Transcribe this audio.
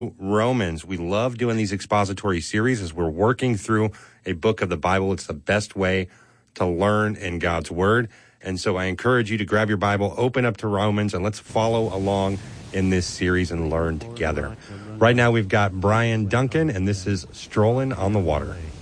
Romans. We love doing these expository series as we're working through a book of the Bible. It's the best way to learn in God's Word. And so I encourage you to grab your Bible, open up to Romans, and let's follow along in this series and learn together. Right now we've got Brian Duncan, and this is Strolling on the Water.